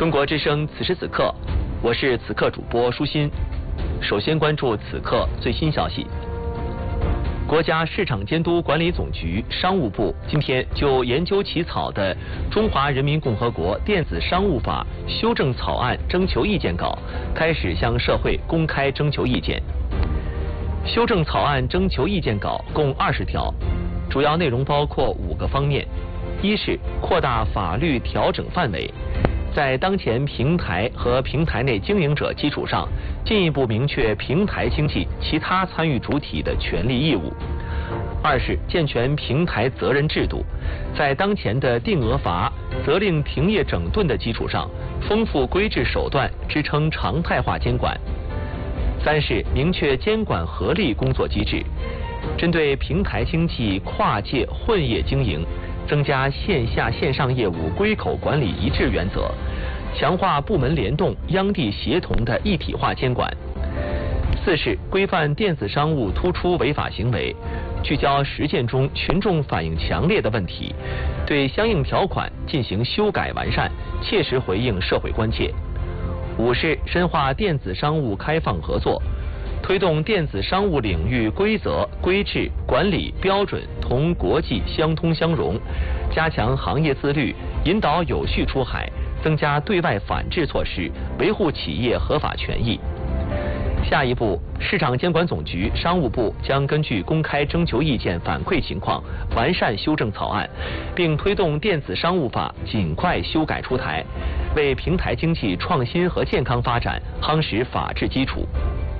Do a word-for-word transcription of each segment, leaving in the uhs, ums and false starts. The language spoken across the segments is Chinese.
中国之声此时此刻，我是此刻主播舒心。首先关注此刻最新消息。国家市场监督管理总局、商务部今天就研究起草的《中华人民共和国电子商务法》修正草案征求意见稿，开始向社会公开征求意见。修正草案征求意见稿共二十条，主要内容包括五个方面：一是扩大法律调整范围，在当前平台和平台内经营者基础上，进一步明确平台经济其他参与主体的权利义务；二是健全平台责任制度，在当前的定额罚、责令停业整顿的基础上，丰富规制手段，支撑常态化监管；三是明确监管合力工作机制，针对平台经济跨界混业经营，增加线下线上业务归口管理一致原则，强化部门联动、央地协同的一体化监管；四是规范电子商务突出违法行为，聚焦实践中群众反映强烈的问题，对相应条款进行修改完善，切实回应社会关切；五是深化电子商务开放合作，推动电子商务领域规则、规制、管理标准同国际相通相融，加强行业自律，引导有序出海，增加对外反制措施，维护企业合法权益。下一步，市场监管总局、商务部将根据公开征求意见反馈情况，完善修正草案，并推动电子商务法尽快修改出台，为平台经济创新和健康发展夯实法治基础。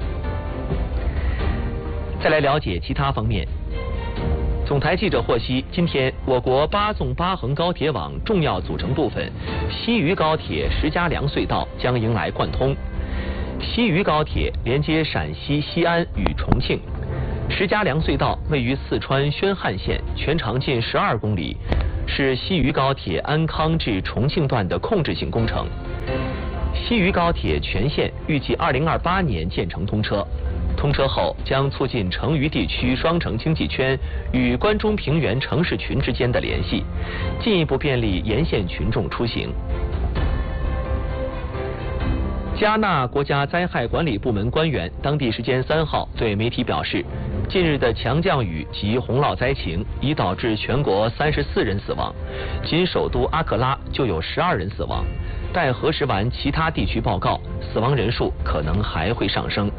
再来了解其他方面。总台记者获悉，今天我国八纵八横高铁网重要组成部分西渝高铁石家梁隧道将迎来贯通。西渝高铁连接陕西西安与重庆，石家梁隧道位于四川宣汉县，全长近十二公里，是西渝高铁安康至重庆段的控制性工程。西渝高铁全线预计二零二八年建成通车。通车后将促进成渝地区双城经济圈与关中平原城市群之间的联系，进一步便利沿线群众出行。加纳国家灾害管理部门官员当地时间三号对媒体表示，近日的强降雨及洪涝灾情已导致全国三十四人死亡，仅首都阿克拉就有十二人死亡。待核实完其他地区报告，死亡人数可能还会上升。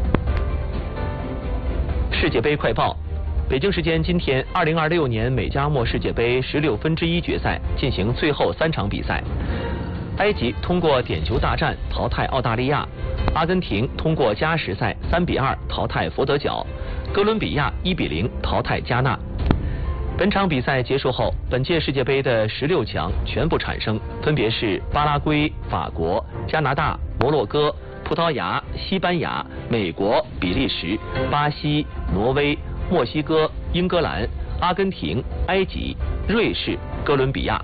世界杯快报：北京时间今天，二零二六年美加墨世界杯十六分之一决赛进行最后三场比赛。埃及通过点球大战淘汰澳大利亚，阿根廷通过加时赛三比二淘汰佛得角，哥伦比亚一比零淘汰加纳。本场比赛结束后，本届世界杯的十六强全部产生，分别是巴拉圭、法国、加拿大、摩洛哥、葡萄牙、西班牙、美国、比利时、巴西、挪威、墨西哥、英格兰、阿根廷、埃及、瑞士、哥伦比亚。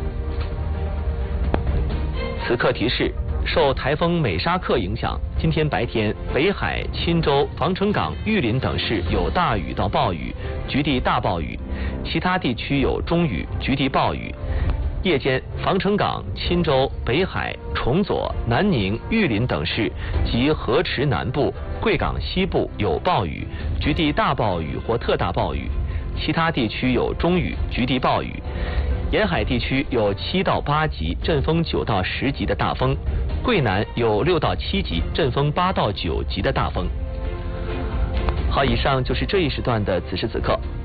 此刻提示：受台风美沙克影响，今天白天北海、钦州、防城港、玉林等市有大雨到暴雨，局地大暴雨；其他地区有中雨，局地暴雨。夜间，防城港、钦州、北海、崇左、南宁、玉林等市及河池南部、贵港西部有暴雨，局地大暴雨或特大暴雨；其他地区有中雨，局地暴雨。沿海地区有七到八级，阵风九到十级的大风；桂南有六到七级，阵风八到九级的大风。好，以上就是这一时段的此时此刻。